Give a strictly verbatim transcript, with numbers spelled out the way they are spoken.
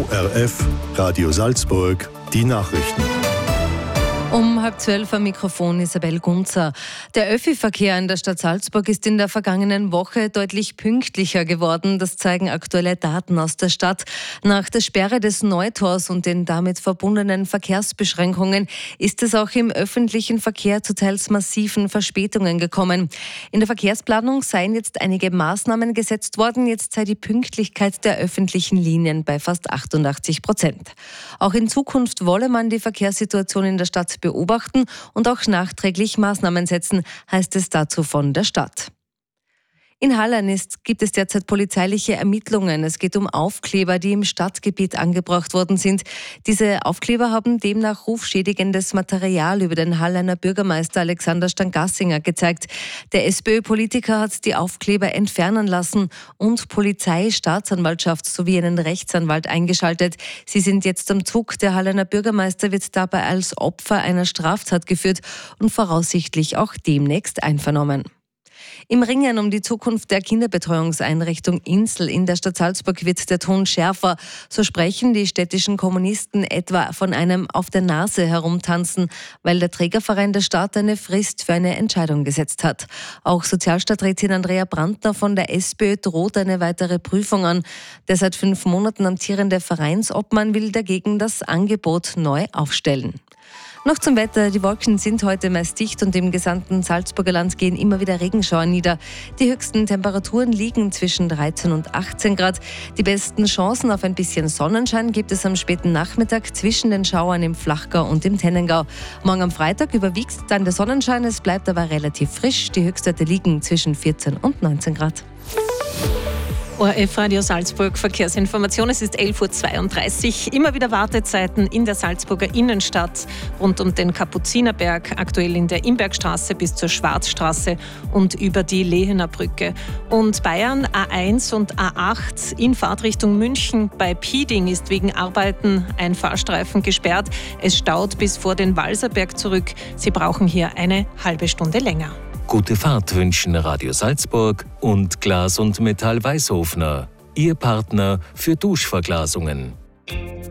O R F, Radio Salzburg, die Nachrichten. Um halb zwölf am Mikrofon Isabel Gunzer. Der Öffi-Verkehr in der Stadt Salzburg ist in der vergangenen Woche deutlich pünktlicher geworden. Das zeigen aktuelle Daten aus der Stadt. Nach der Sperre des Neutors und den damit verbundenen Verkehrsbeschränkungen ist es auch im öffentlichen Verkehr zu teils massiven Verspätungen gekommen. In der Verkehrsplanung seien jetzt einige Maßnahmen gesetzt worden. Jetzt sei die Pünktlichkeit der öffentlichen Linien bei fast achtundachtzig Prozent. Auch in Zukunft wolle man die Verkehrssituation in der Stadt beobachten und auch nachträglich Maßnahmen setzen, heißt es dazu von der Stadt. In Hallein ist, gibt es derzeit polizeiliche Ermittlungen. Es geht um Aufkleber, die im Stadtgebiet angebracht worden sind. Diese Aufkleber haben demnach rufschädigendes Material über den Halleiner Bürgermeister Alexander Stangassinger gezeigt. Der SPÖ-Politiker hat die Aufkleber entfernen lassen und Polizei, Staatsanwaltschaft sowie einen Rechtsanwalt eingeschaltet. Sie sind jetzt am Zug. Der Halleiner Bürgermeister wird dabei als Opfer einer Straftat geführt und voraussichtlich auch demnächst einvernommen. Im Ringen um die Zukunft der Kinderbetreuungseinrichtung Insel in der Stadt Salzburg wird der Ton schärfer. So sprechen die städtischen Kommunisten etwa von einem auf der Nase herumtanzen, weil der Trägerverein der Stadt eine Frist für eine Entscheidung gesetzt hat. Auch Sozialstadträtin Andrea Brandner von der SPÖ droht eine weitere Prüfung an. Der seit fünf Monaten amtierende Vereinsobmann will dagegen das Angebot neu aufstellen. Noch zum Wetter. Die Wolken sind heute meist dicht und im gesamten Salzburger Land gehen immer wieder Regenschauer nieder. Die höchsten Temperaturen liegen zwischen dreizehn und achtzehn Grad. Die besten Chancen auf ein bisschen Sonnenschein gibt es am späten Nachmittag zwischen den Schauern im Flachgau und im Tennengau. Morgen am Freitag überwiegt dann der Sonnenschein. Es bleibt aber relativ frisch. Die Höchstwerte liegen zwischen vierzehn und neunzehn Grad. O R F Radio Salzburg Verkehrsinformation. Es ist elf Uhr zweiunddreißig. Immer wieder Wartezeiten in der Salzburger Innenstadt rund um den Kapuzinerberg, aktuell in der Imbergstraße bis zur Schwarzstraße und über die Lehener Brücke. Und Bayern A eins und A acht in Fahrtrichtung München bei Pieding ist wegen Arbeiten ein Fahrstreifen gesperrt. Es staut bis vor den Walserberg zurück. Sie brauchen hier eine halbe Stunde länger. Gute Fahrt wünschen Radio Salzburg und Glas und Metall Weißhofner, Ihr Partner für Duschverglasungen.